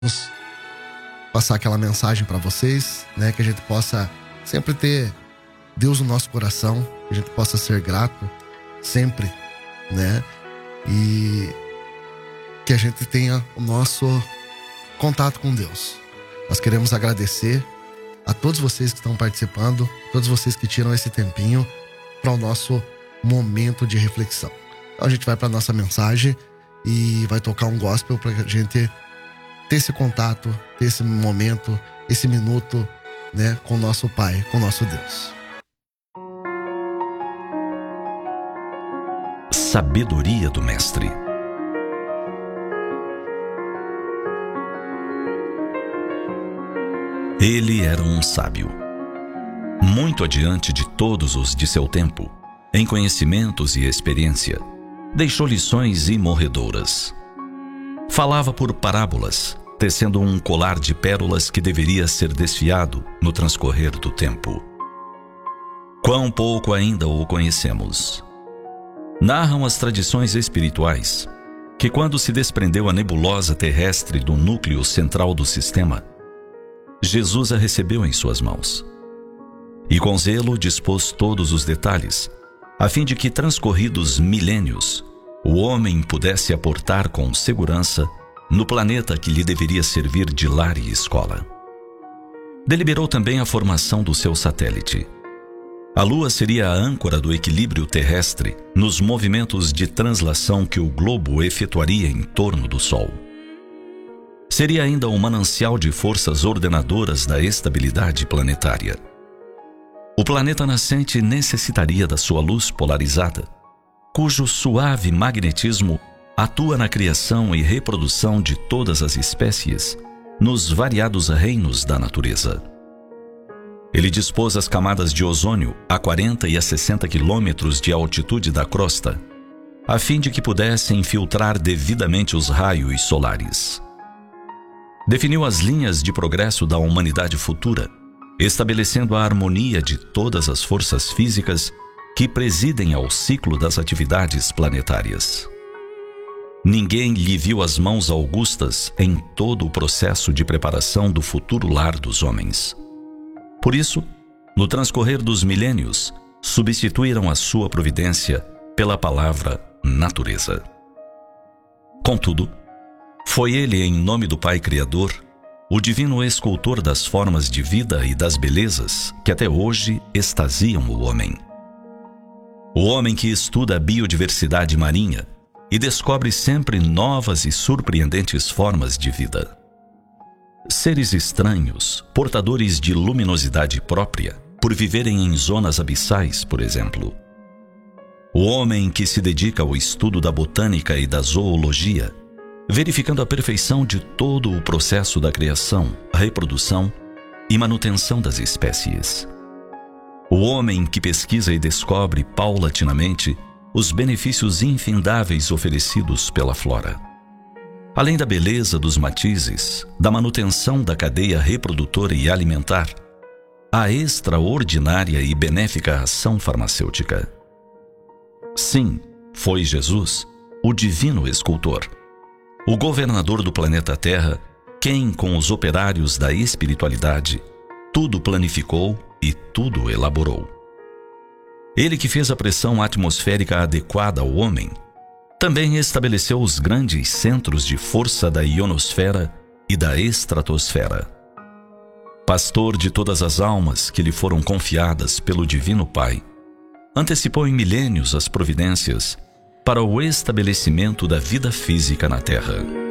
passar aquela mensagem para vocês, né? Que a gente possa sempre ter Deus no nosso coração, que a gente possa ser grato sempre, né? E que a gente tenha o nosso contato com Deus. Nós queremos agradecer a todos vocês que estão participando, todos vocês que tiram esse tempinho para o nosso momento de reflexão. Então a gente vai para a nossa mensagem e vai tocar um gospel para a gente ter esse contato, ter esse momento, esse minuto, né, com o nosso Pai, com o nosso Deus. Sabedoria do Mestre. Ele era um sábio, muito adiante de todos os de seu tempo, em conhecimentos e experiência. Deixou lições imorredoras. Falava por parábolas, tecendo um colar de pérolas que deveria ser desfiado no transcorrer do tempo. Quão pouco ainda o conhecemos. Narram as tradições espirituais que, quando se desprendeu a nebulosa terrestre do núcleo central do sistema, Jesus a recebeu em suas mãos e com zelo dispôs todos os detalhes, a fim de que, transcorridos milênios, o homem pudesse aportar com segurança no planeta que lhe deveria servir de lar e escola. Deliberou também a formação do seu satélite. A Lua seria a âncora do equilíbrio terrestre nos movimentos de translação que o globo efetuaria em torno do Sol. Seria ainda um manancial de forças ordenadoras da estabilidade planetária. O planeta nascente necessitaria da sua luz polarizada, cujo suave magnetismo atua na criação e reprodução de todas as espécies nos variados reinos da natureza. Ele dispôs as camadas de ozônio a 40 e a 60 quilômetros de altitude da crosta, a fim de que pudessem filtrar devidamente os raios solares. Definiu as linhas de progresso da humanidade futura, estabelecendo a harmonia de todas as forças físicas que presidem ao ciclo das atividades planetárias. Ninguém lhe viu as mãos augustas em todo o processo de preparação do futuro lar dos homens. Por isso, no transcorrer dos milênios, substituíram a sua providência pela palavra natureza. Contudo, foi ele, em nome do Pai Criador, o divino escultor das formas de vida e das belezas que até hoje extasiam o homem. O homem que estuda a biodiversidade marinha e descobre sempre novas e surpreendentes formas de vida. Seres estranhos, portadores de luminosidade própria, por viverem em zonas abissais, por exemplo. O homem que se dedica ao estudo da botânica e da zoologia, verificando a perfeição de todo o processo da criação, reprodução e manutenção das espécies. O homem que pesquisa e descobre paulatinamente os benefícios infindáveis oferecidos pela flora. Além da beleza dos matizes, da manutenção da cadeia reprodutora e alimentar, a extraordinária e benéfica ação farmacêutica. Sim, foi Jesus, o divino escultor, o governador do planeta Terra, quem, com os operários da espiritualidade, tudo planificou e tudo elaborou. Ele que fez a pressão atmosférica adequada ao homem, também estabeleceu os grandes centros de força da ionosfera e da estratosfera. Pastor de todas as almas que lhe foram confiadas pelo Divino Pai, antecipou em milênios as providências para o estabelecimento da vida física na Terra.